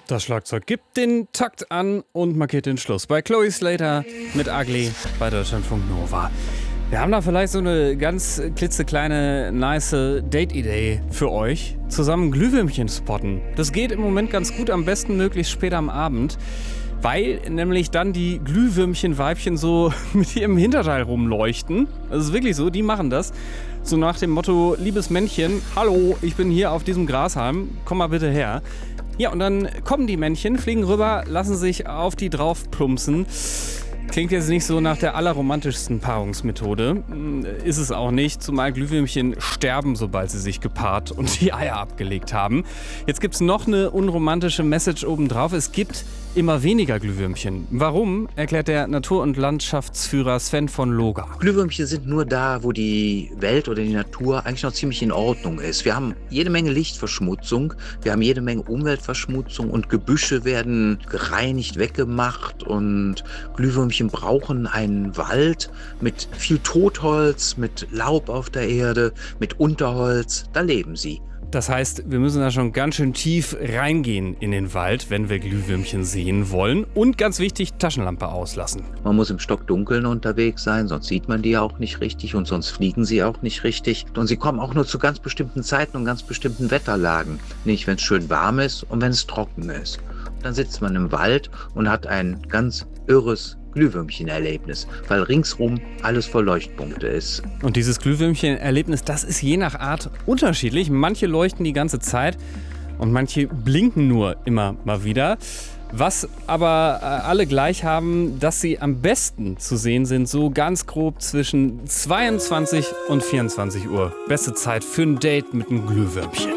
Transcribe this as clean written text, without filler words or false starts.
Das Schlagzeug gibt den Takt an und markiert den Schluss. Bei Chloe Slater mit Ugly bei Deutschlandfunk Nova. Wir haben da vielleicht so eine ganz klitzekleine, nice Date-Idee für euch. Zusammen Glühwürmchen spotten. Das geht im Moment ganz gut, am besten möglichst spät am Abend. Weil nämlich dann die Glühwürmchen-Weibchen so mit ihrem Hinterteil rumleuchten. Das ist wirklich so, die machen das. So nach dem Motto, liebes Männchen, hallo, ich bin hier auf diesem Grashalm, komm mal bitte her. Ja, und dann kommen die Männchen, fliegen rüber, lassen sich auf die drauf plumpsen. Klingt jetzt nicht so nach der allerromantischsten Paarungsmethode. Ist es auch nicht, zumal Glühwürmchen sterben, sobald sie sich gepaart und die Eier abgelegt haben. Jetzt gibt's noch eine unromantische Message obendrauf. Es gibt immer weniger Glühwürmchen. Warum, erklärt der Natur- und Landschaftsführer Sven von Loga. Glühwürmchen sind nur da, wo die Welt oder die Natur eigentlich noch ziemlich in Ordnung ist. Wir haben jede Menge Lichtverschmutzung, wir haben jede Menge Umweltverschmutzung und Gebüsche werden gereinigt, weggemacht und Glühwürmchen brauchen einen Wald mit viel Totholz, mit Laub auf der Erde, mit Unterholz, da leben sie. Das heißt, wir müssen da schon ganz schön tief reingehen in den Wald, wenn wir Glühwürmchen sehen wollen. Und ganz wichtig, Taschenlampe auslassen. Man muss im Stockdunkeln unterwegs sein, sonst sieht man die ja auch nicht richtig und sonst fliegen sie auch nicht richtig. Und sie kommen auch nur zu ganz bestimmten Zeiten und ganz bestimmten Wetterlagen. Nicht, wenn es schön warm ist und wenn es trocken ist. Dann sitzt man im Wald und hat ein ganz irres Glühwürmchen-Erlebnis, weil ringsrum alles voll Leuchtpunkte ist. Und dieses Glühwürmchen-Erlebnis, das ist je nach Art unterschiedlich. Manche leuchten die ganze Zeit und manche blinken nur immer mal wieder. Was aber alle gleich haben, dass sie am besten zu sehen sind, so ganz grob zwischen 22 und 24 Uhr. Beste Zeit für ein Date mit einem Glühwürmchen.